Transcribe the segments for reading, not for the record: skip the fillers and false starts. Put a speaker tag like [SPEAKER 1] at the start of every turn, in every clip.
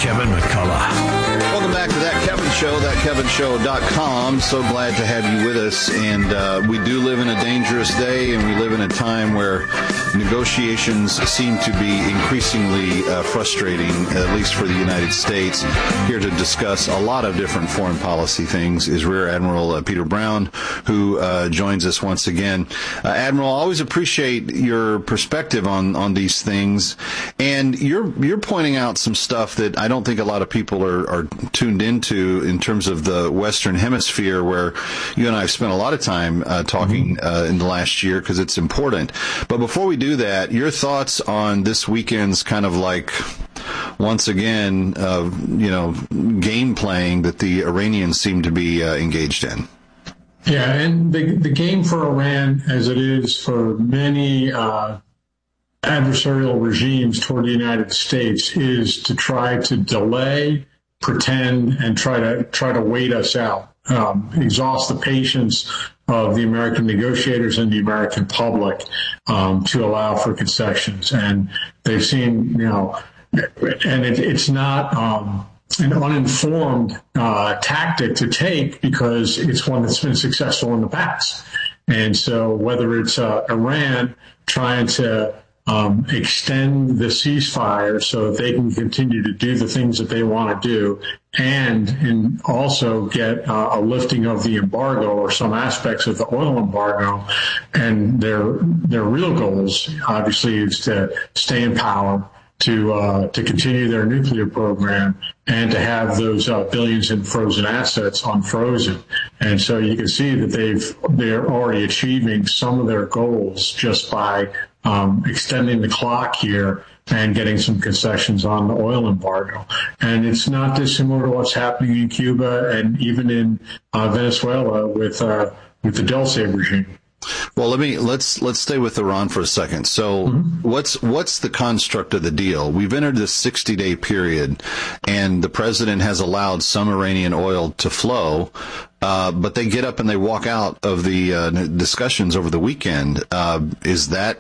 [SPEAKER 1] Kevin McCullough.
[SPEAKER 2] Welcome back to That Kevin Show, thatkevinshow.com. So glad to have you with us. And we do live in a dangerous day, and we live in a time where negotiations seem to be increasingly frustrating, at least for the United States. Here to discuss a lot of different foreign policy things is Rear Admiral Peter Brown, who joins us once again. Admiral, I always appreciate your perspective on these things. And you're pointing out some stuff that I don't think a lot of people are tuned into in terms of the Western Hemisphere, where you and I have spent a lot of time talking in the last year because it's important. But before we do that, your thoughts on this weekend's kind of like, once again, game playing that the Iranians seem to be engaged in.
[SPEAKER 3] Yeah, and the game for Iran, as it is for many adversarial regimes toward the United States, is to try to delay, pretend, and try to wait us out, exhaust the patience of the American negotiators and the American public to allow for concessions. And they've seen, and it's not an uninformed tactic to take, because it's one that's been successful in the past. And so whether it's Iran trying to extend the ceasefire so that they can continue to do the things that they want to do, and also get a lifting of the embargo or some aspects of the oil embargo, and their real goals obviously is to stay in power, to continue their nuclear program, and to have those billions in frozen assets unfrozen. And so you can see that they're already achieving some of their goals just by extending the clock here and getting some concessions on the oil embargo. And it's not dissimilar to what's happening in Cuba and even in Venezuela with the Dulce regime.
[SPEAKER 2] Well, let's stay with Iran for a second. So what's the construct of the deal? We've entered this 60-day period, and the president has allowed some Iranian oil to flow, but they get up and they walk out of the discussions over the weekend. Is that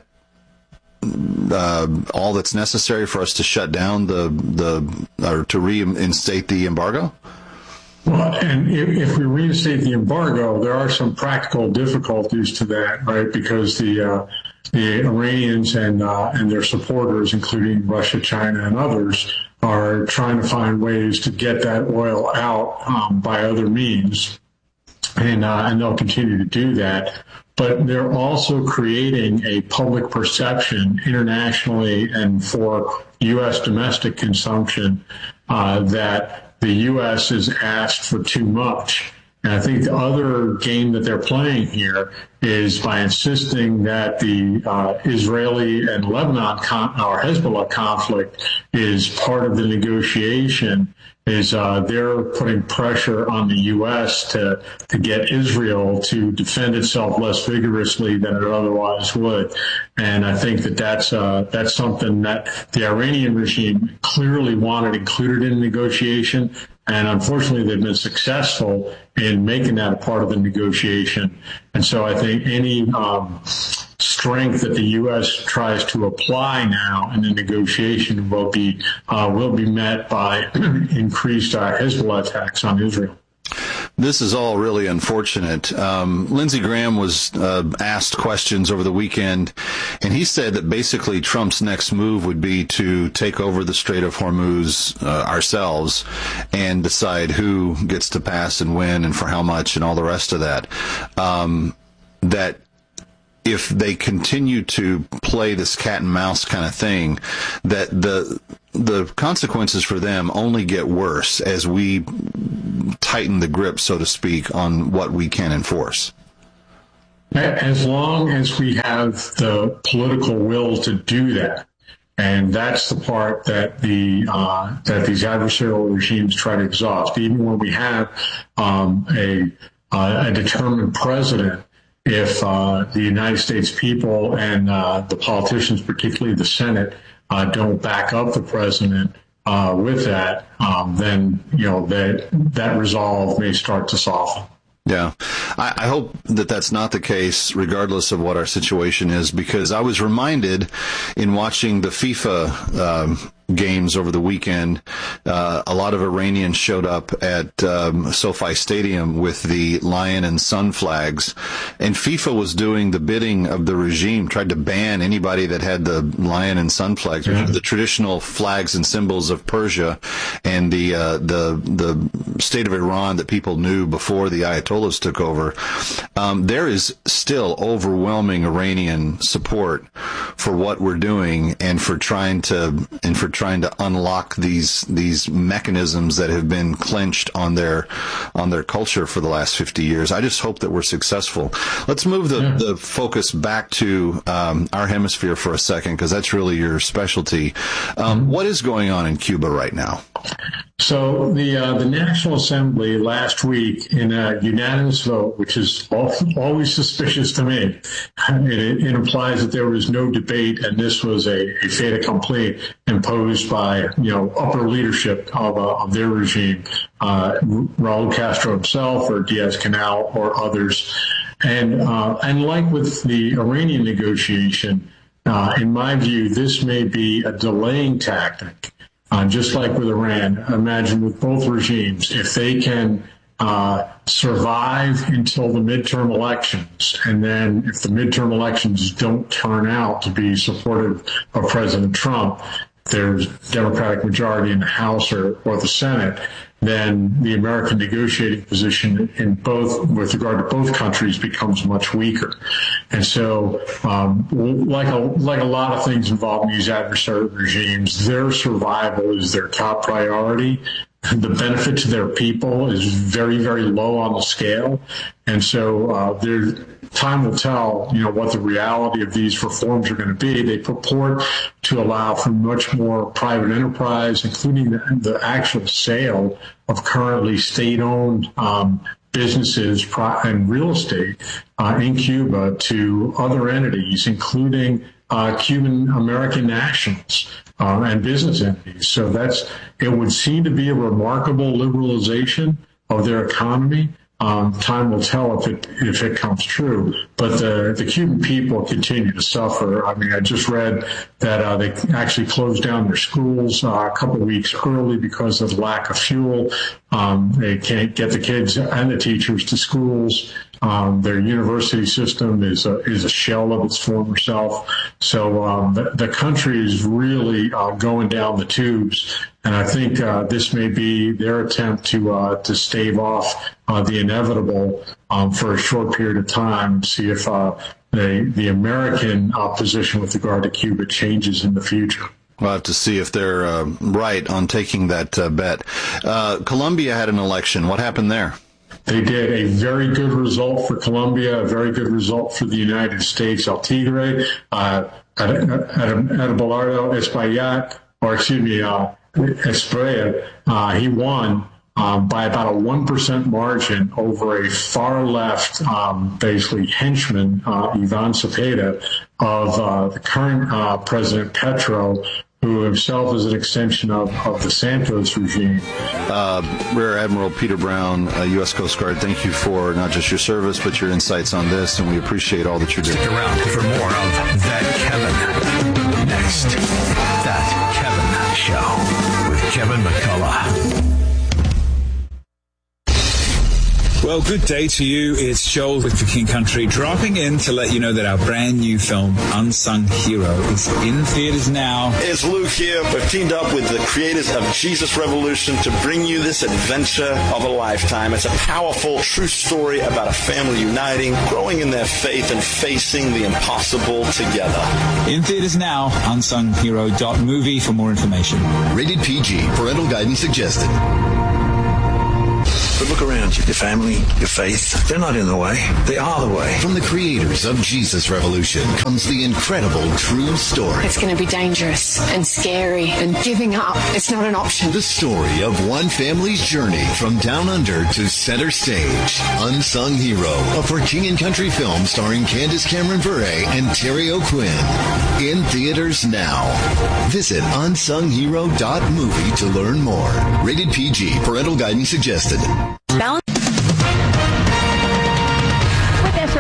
[SPEAKER 2] all that's necessary for us to shut down or to reinstate the embargo?
[SPEAKER 3] Well, and if we reinstate the embargo, there are some practical difficulties to that, right? Because the Iranians and their supporters, including Russia, China, and others, are trying to find ways to get that oil out by other means, and they'll continue to do that. But they're also creating a public perception internationally and for U.S. domestic consumption that the U.S. has asked for too much. And I think the other game that they're playing here is by insisting that the Israeli and Lebanon or Hezbollah conflict is part of the negotiation, is they're putting pressure on the U.S. to get Israel to defend itself less vigorously than it otherwise would. And I think that's something that the Iranian regime clearly wanted included in the negotiation. And unfortunately, they've been successful in making that a part of the negotiation. And so I think any strength that the U.S. tries to apply now in the negotiation will be met by increased Hezbollah attacks on Israel.
[SPEAKER 2] This is all really unfortunate. Lindsey Graham was asked questions over the weekend, and he said that basically Trump's next move would be to take over the Strait of Hormuz ourselves and decide who gets to pass and when and for how much and all the rest of that. That if they continue to play this cat and mouse kind of thing, that the consequences for them only get worse as we tighten the grip, so to speak, on what we can enforce.
[SPEAKER 3] As long as we have the political will to do that. And that's the part that that these adversarial regimes try to exhaust. Even when we have a determined president, if the United States people and the politicians, particularly the Senate, don't back up the president with that, then that resolve may start to soften.
[SPEAKER 2] Yeah, I hope that that's not the case, regardless of what our situation is, because I was reminded in watching the FIFA games over the weekend, a lot of Iranians showed up at SoFi Stadium with the lion and sun flags, and FIFA was doing the bidding of the regime, tried to ban anybody that had the lion and sun flags, which are the traditional flags and symbols of Persia and the state of Iran that people knew before the Ayatollahs took over. There is still overwhelming Iranian support for what we're doing and for trying to unlock these mechanisms that have been clenched on their culture for the last 50 years. I just hope that we're successful. Let's move the focus back to our hemisphere for a second, because that's really your specialty. What is going on in Cuba right now?
[SPEAKER 3] So the National Assembly last week, in a unanimous vote, which is always suspicious to me, it implies that there was no debate and this was a fait accompli imposed by upper leadership of their regime, Raul Castro himself or Diaz-Canel or others, and like with the Iranian negotiation, in my view, this may be a delaying tactic. Just like with Iran, imagine with both regimes, if they can survive until the midterm elections, and then if the midterm elections don't turn out to be supportive of President Trump, there's Democratic majority in the House or the Senate, then the American negotiating position in both, with regard to both countries, becomes much weaker. And so, like a lot of things involving these adversarial regimes, their survival is their top priority. The benefit to their people is very, very low on the scale. And so time will tell, what the reality of these reforms are going to be. They purport to allow for much more private enterprise, including the actual sale of currently state-owned businesses and real estate in Cuba to other entities, including Cuban American nationals and business entities. So it would seem to be a remarkable liberalization of their economy. Time will tell if it comes true, but the Cuban people continue to suffer. I mean, I just read that they actually closed down their schools a couple of weeks early because of lack of fuel. They can't get the kids and the teachers to schools. Their university system is a shell of its former self. So the country is really going down the tubes. And I think this may be their attempt to stave off the inevitable for a short period of time, see if the American position with regard to Cuba changes in the future.
[SPEAKER 2] We'll have to see if they're right on taking that bet. Colombia had an election. What happened there?
[SPEAKER 3] They did a very good result for Colombia, a very good result for the United States. El Tigre, Abelardo Espriella, he won by about a 1% margin over a far left, basically henchman, Ivan Cepeda, of the current President Petro, who himself is an extension of the Santos regime.
[SPEAKER 2] Rear Admiral Peter Brown, U.S. Coast Guard, thank you for not just your service, but your insights on this, and we appreciate all that you're doing.
[SPEAKER 1] Stick around for more of That Kevin. Next, That Kevin Show with Kevin McCullough.
[SPEAKER 4] Well, good day to you. It's Joel with The King Country, dropping in to let you know that our brand new film, Unsung Hero, is in theaters now.
[SPEAKER 5] It's Luke here. We've teamed up with the creators of Jesus Revolution to bring you this adventure of a lifetime. It's a powerful, true story about a family uniting, growing in their faith, and facing the impossible together.
[SPEAKER 4] In theaters now, unsunghero.movie for more information.
[SPEAKER 6] Rated PG. Parental guidance suggested.
[SPEAKER 1] But look around you. Your family, your faith, they're not in the way. They are the way.
[SPEAKER 6] From the creators of Jesus Revolution comes the incredible true story.
[SPEAKER 7] It's going to be dangerous and scary, and giving up, it's not an option.
[SPEAKER 6] The story of one family's journey from down under to center stage. Unsung Hero, a For King and Country film starring Candace Cameron Bure and Terry O'Quinn. In theaters now. Visit unsunghero.movie to learn more. Rated PG. Parental guidance suggested.
[SPEAKER 8] With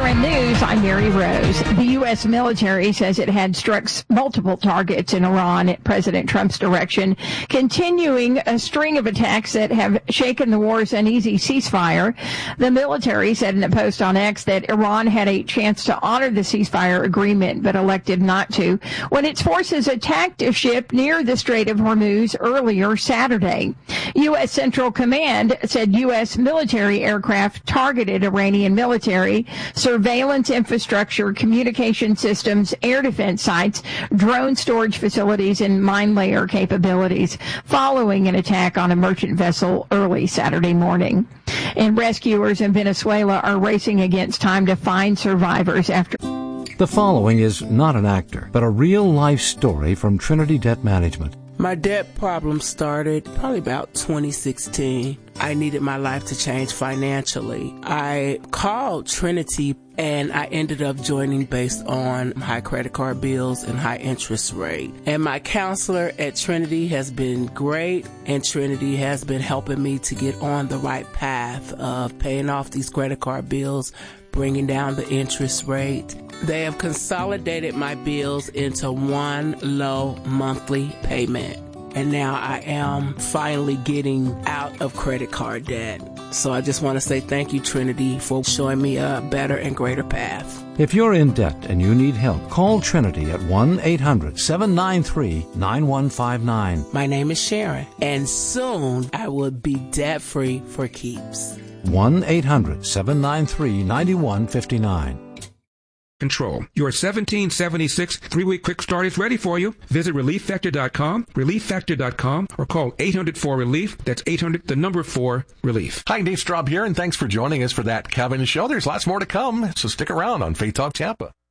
[SPEAKER 8] KRN News, I'm Mary Rose. The U.S. military says it had struck multiple targets in Iran at President Trump's direction, continuing a string of attacks that have shaken the war's uneasy ceasefire. The military said in a post on X that Iran had a chance to honor the ceasefire agreement, but elected not to, when its forces attacked a ship near the Strait of Hormuz earlier Saturday. U.S. Central Command said U.S. military aircraft targeted Iranian military, surveillance infrastructure, communication systems, air defense sites, drone storage facilities, and mine layer capabilities following an attack on a merchant vessel early Saturday morning. And rescuers in Venezuela are racing against time to find survivors after...
[SPEAKER 9] The following is not an actor, but a real-life story from Trinity Debt Management.
[SPEAKER 10] My debt problem started probably about 2016. I needed my life to change financially. I called Trinity and I ended up joining based on high credit card bills and high interest rate. And my counselor at Trinity has been great, and Trinity has been helping me to get on the right path of paying off these credit card bills, bringing down the interest rate. They have consolidated my bills into one low monthly payment. And now I am finally getting out of credit card debt. So I just want to say thank you, Trinity, for showing me a better and greater path.
[SPEAKER 9] If you're in debt and you need help, call Trinity at 1-800-793-9159.
[SPEAKER 10] My name is Sharon, and soon I will be debt-free for keeps.
[SPEAKER 9] 1-800-793-9159.
[SPEAKER 11] Control. Your 1776 3-week quick start is ready for you. Visit ReliefFactor.com, ReliefFactor.com, or call 800-4-RELIEF. That's 800-4-RELIEF.
[SPEAKER 12] Hi, Dave Straub here, and thanks for joining us for That Kevin Show. There's lots more to come, so stick around on Faith Talk Tampa.